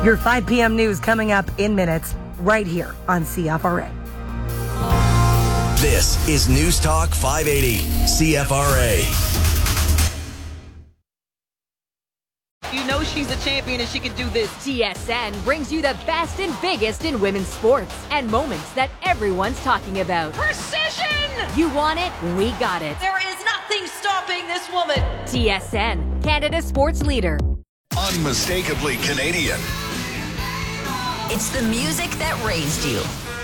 Your 5 p.m. news coming up in minutes right here on CFRA. This is News Talk 580 CFRA. You know she's a champion and she can do this. TSN brings you the best and biggest in women's sports and moments that everyone's talking about. Precision! You want it? We got it. There is nothing stopping this woman. TSN, Canada's sports leader. Unmistakably Canadian. It's the music that raised you.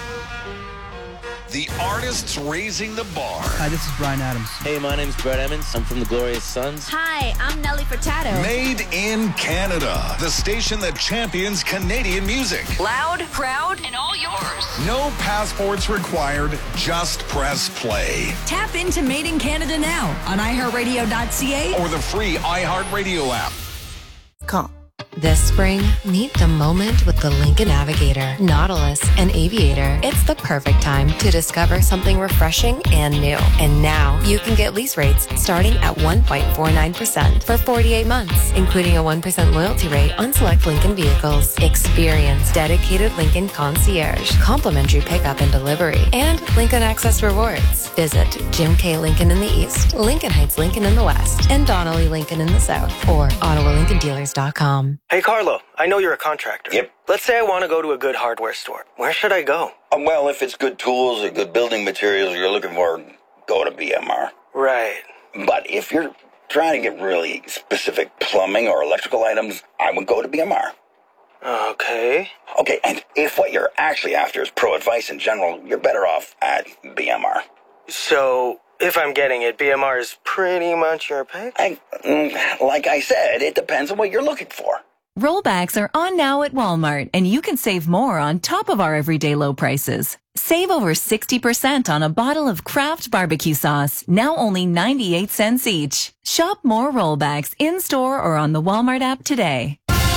The artists raising the bar. Hi, this is Bryan Adams. Hey, my name's Brett Emmons. I'm from the Glorious Sons. Hi, I'm Nelly Furtado. Made in Canada. The station that champions Canadian music. Loud, proud, and all yours. No passports required. Just press play. Tap into Made in Canada now on iHeartRadio.ca Or the free iHeartRadio app. Call. This spring, meet the moment with the Lincoln Navigator, Nautilus, and Aviator. It's the perfect time to discover something refreshing and new. And now, you can get lease rates starting at 1.49% for 48 months, including a 1% loyalty rate on select Lincoln vehicles. Experience dedicated Lincoln concierge, complimentary pickup and delivery, and Lincoln Access Rewards. Visit Jim K. Lincoln in the East, Lincoln Heights Lincoln in the West, and Donnelly Lincoln in the South, or OttawaLincolnDealers.com. Hey, Carlo, I know you're a contractor. Yep. Let's say I want to go to a good hardware store. Where should I go? Well, if it's good tools or good building materials you're looking for, go to BMR. Right. But if you're trying to get really specific plumbing or electrical items, I would go to BMR. Okay. Okay, and if what you're actually after is pro advice in general, you're better off at BMR. So, if I'm getting it, BMR is pretty much your pick? Like I said, it depends on what you're looking for. Rollbacks are on now at Walmart, and you can save more on top of our everyday low prices. Save over 60% on a bottle of Kraft barbecue sauce, now only 98 cents each. Shop more rollbacks in-store or on the Walmart app today.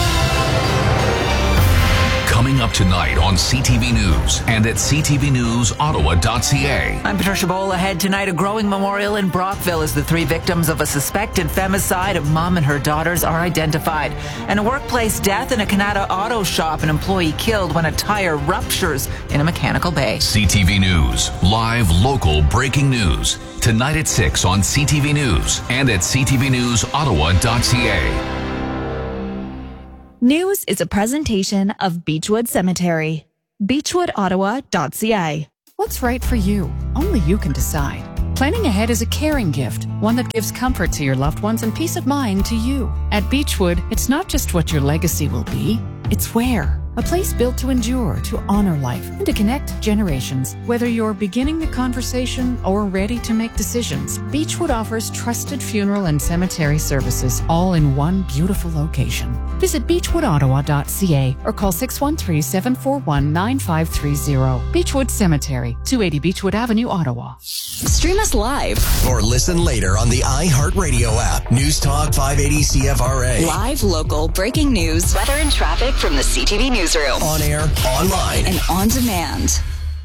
Coming up tonight on CTV News and at ctvnewsottawa.ca. I'm Patricia Bowl. Ahead tonight, a growing memorial in Brockville as the 3 victims of a suspected femicide of mom and her daughters are identified. And a workplace death in a Canada auto shop, an employee killed when a tire ruptures in a mechanical bay. CTV News, live local breaking news. Tonight at 6 on CTV News and at ctvnewsottawa.ca. News is a presentation of Beechwood Cemetery. Beechwoodottawa.ca. What's right for you? Only you can decide. Planning ahead is a caring gift, one that gives comfort to your loved ones and peace of mind to you. At Beechwood, it's not just what your legacy will be, it's where. A place built to endure, to honor life, and to connect generations. Whether you're beginning the conversation or ready to make decisions, Beechwood offers trusted funeral and cemetery services, all in one beautiful location. Visit beechwoodottawa.ca or call 613-741-9530. Beechwood Cemetery, 280 Beechwood Avenue, Ottawa. Stream us live. Or listen later on the iHeartRadio app. News Talk 580 CFRA. Live, local, breaking news, weather and traffic from the CTV Newsroom. On air, online, and on demand.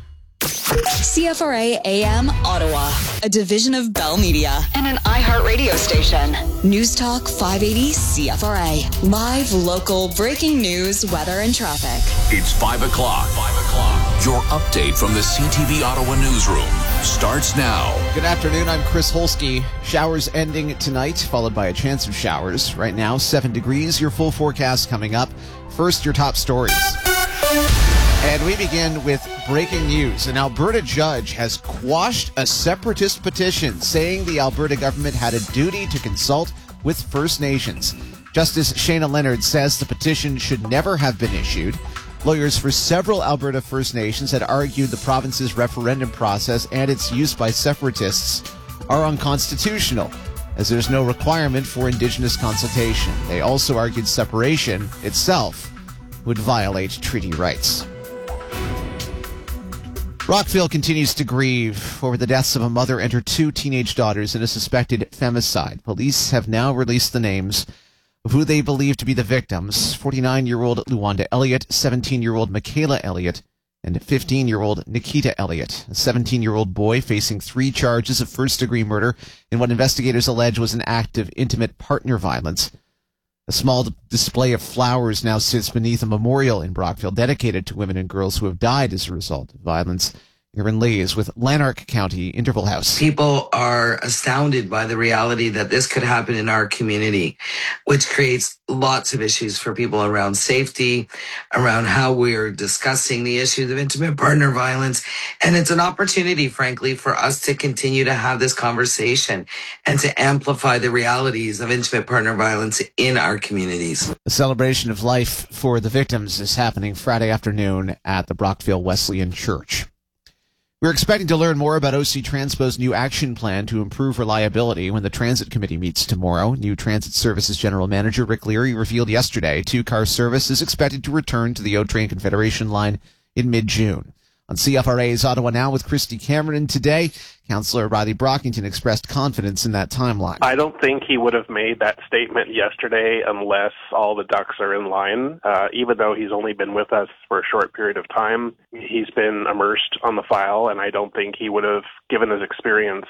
CFRA AM Ottawa, a division of Bell Media and an iHeartRadio station. News Talk 580 CFRA. Live, local, breaking news, weather, and traffic. It's 5 o'clock. 5 o'clock. Your update from the CTV Ottawa newsroom starts now. Good afternoon. I'm Chris Holsky. Showers ending tonight, followed by a chance of showers. Right now, 7 degrees. Your full forecast coming up. First, your top stories. And we begin with breaking news. An Alberta judge has quashed a separatist petition saying the Alberta government had a duty to consult with First Nations. Justice Shayna Leonard says the petition should never have been issued. Lawyers for several Alberta First Nations had argued the province's referendum process and its use by separatists are unconstitutional, as there's no requirement for Indigenous consultation. They also argued separation itself would violate treaty rights. Rockville continues to grieve over the deaths of a mother and her 2 teenage daughters in a suspected femicide. Police have now released the names of who they believe to be the victims: 49-year-old Luanda Elliott, 17-year-old Michaela Elliott, and 15-year-old Nikita Elliott, a 17-year-old boy facing 3 charges of first-degree murder in what investigators allege was an act of intimate partner violence. A small display of flowers now sits beneath a memorial in Brockville dedicated to women and girls who have died as a result of violence. Aaron Lee is with Lanark County Interval House. People are astounded by the reality that this could happen in our community, which creates lots of issues for people around safety, around how we're discussing the issues of intimate partner violence. And it's an opportunity, frankly, for us to continue to have this conversation and to amplify the realities of intimate partner violence in our communities. A celebration of life for the victims is happening Friday afternoon at the Brockville Wesleyan Church. We're expecting to learn more about OC Transpo's new action plan to improve reliability when the Transit Committee meets tomorrow. New Transit Services General Manager Rick Leary revealed yesterday two-car service is expected to return to the O-Train Confederation line in mid-June. On CFRA's Ottawa Now with Christy Cameron today, Councillor Riley Brockington expressed confidence in that timeline. I don't think he would have made that statement yesterday unless all the ducks are in line. Even though he's only been with us for a short period of time, he's been immersed on the file, and I don't think he would have, given his experience,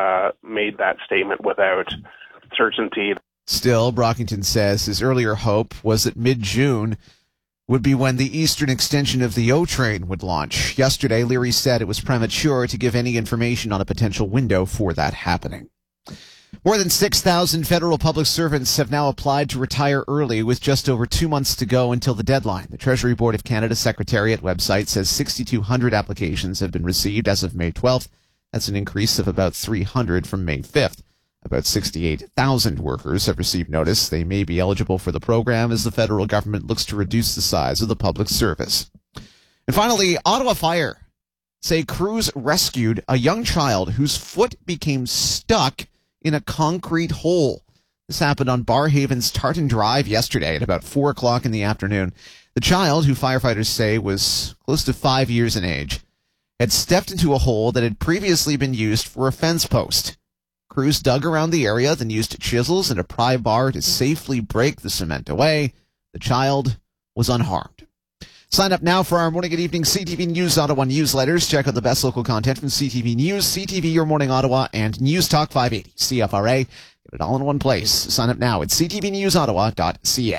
made that statement without certainty. Still, Brockington says his earlier hope was that mid-June would be when the eastern extension of the O-Train would launch. Yesterday, Leary said it was premature to give any information on a potential window for that happening. More than 6,000 federal public servants have now applied to retire early with just over 2 months to go until the deadline. The Treasury Board of Canada Secretariat website says 6,200 applications have been received as of May 12th. That's an increase of about 300 from May 5th. About 68,000 workers have received notice they may be eligible for the program as the federal government looks to reduce the size of the public service. And finally, Ottawa Fire say crews rescued a young child whose foot became stuck in a concrete hole. This happened on Barhaven's Tartan Drive yesterday at about 4 o'clock in the afternoon. The child, who firefighters say was close to 5 years in age, had stepped into a hole that had previously been used for a fence post. Crews dug around the area, then used chisels and a pry bar to safely break the cement away. The child was unharmed. Sign up now for our morning and evening CTV News Ottawa newsletters. Check out the best local content from CTV News, CTV Your Morning Ottawa, and News Talk 580 CFRA. Get it all in one place. Sign up now at ctvnewsottawa.ca.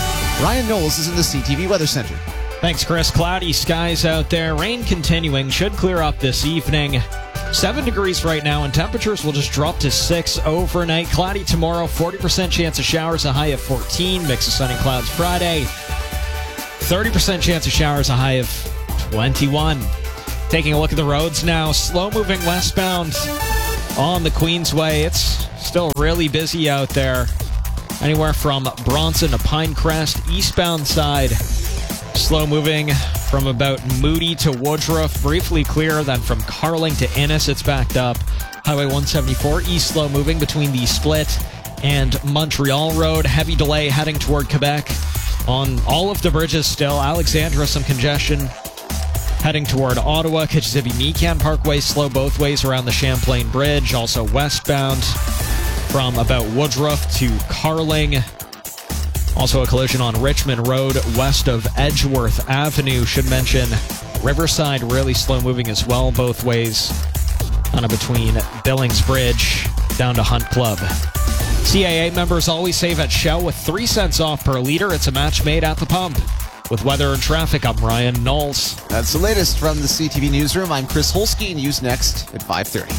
Ryan Knowles is in the CTV Weather Center. Thanks, Chris. Cloudy skies out there. Rain continuing. Should clear up this evening. 7 degrees right now, and temperatures will just drop to 6 overnight. Cloudy tomorrow, 40% chance of showers, a high of 14. Mix of sun and clouds Friday. 30% chance of showers, a high of 21. Taking a look at the roads now. Slow-moving westbound on the Queensway. It's still really busy out there. Anywhere from Bronson to Pinecrest, eastbound side. Slow-moving from about Moody to Woodruff, briefly clear. Then from Carling to Innis, it's backed up. Highway 174 east slow-moving between the Split and Montreal Road. Heavy delay heading toward Quebec on all of the bridges still. Alexandra, some congestion heading toward Ottawa. Kichizibi-Mecan Parkway slow both ways around the Champlain Bridge. Also westbound from about Woodruff to Carling. Also a collision on Richmond Road west of Edgeworth Avenue. Should mention Riverside really slow moving as well both ways on a between Billings Bridge down to Hunt Club. CAA members always save at Shell with 3 cents off per liter. It's a match made at the pump. With weather and traffic, I'm Ryan Knowles. That's the latest from the CTV Newsroom. I'm Chris Holsky. News next at 5:30.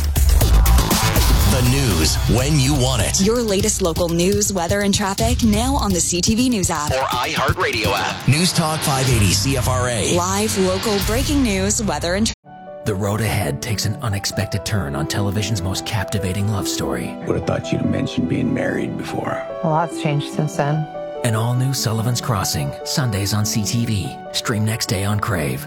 The news when you want it. Your latest local news, weather, and traffic now on the CTV News app. Or iHeartRadio app. News Talk 580 CFRA. Live local breaking news, weather, and The road ahead takes an unexpected turn on television's most captivating love story. Would have thought you'd have mentioned being married before. A lot's changed since then. An all-new Sullivan's Crossing, Sundays on CTV. Stream next day on Crave.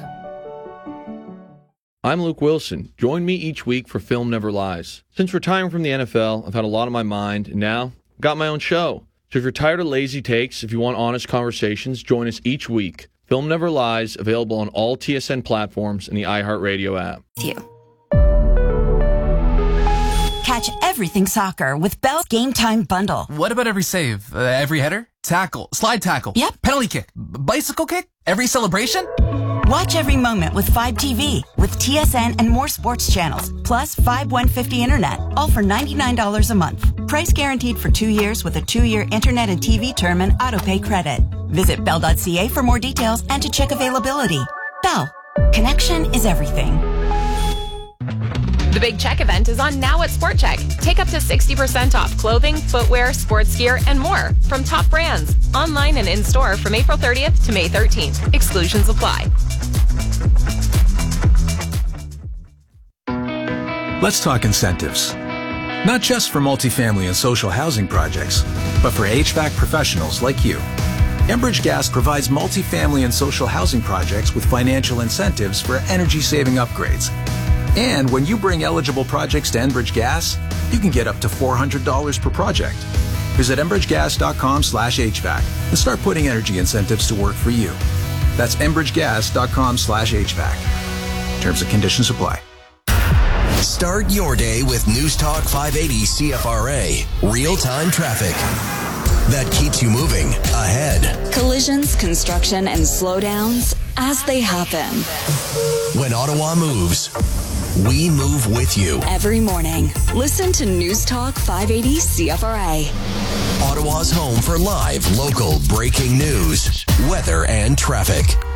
I'm Luke Wilson. Join me each week for Film Never Lies. Since retiring from the NFL, I've had a lot on my mind, and now I've got my own show. So if you're tired of lazy takes, if you want honest conversations, join us each week. Film Never Lies, available on all TSN platforms and the iHeartRadio app. Catch everything soccer with Bell's Game Time Bundle. What about every save? Every header? Tackle? Slide tackle? Yep. Penalty kick? Bicycle kick? Every celebration? Watch every moment with 5 TV, with TSN and more sports channels, plus 5 150 internet, all for $99 a month. Price guaranteed for 2 years with a 2-year internet and TV term and autopay credit. Visit Bell.ca for more details and to check availability. Bell. Connection is everything. The Big Check event is on now at Sport Check. Take up to 60% off clothing, footwear, sports gear, and more from top brands. Online and in-store from April 30th to May 13th. Exclusions apply. Let's talk incentives. Not just for multifamily and social housing projects, but for HVAC professionals like you. Enbridge Gas provides multifamily and social housing projects with financial incentives for energy-saving upgrades. And when you bring eligible projects to Enbridge Gas, you can get up to $400 per project. Visit enbridgegas.com/HVAC and start putting energy incentives to work for you. That's enbridgegas.com/HVAC. Terms and conditions apply. Start your day with News Talk 580 CFRA. Real-time traffic that keeps you moving ahead. Collisions, construction, and slowdowns as they happen. When Ottawa moves, we move with you. Every morning, listen to News Talk 580 CFRA. Ottawa's home for live, local, breaking news, weather, and traffic.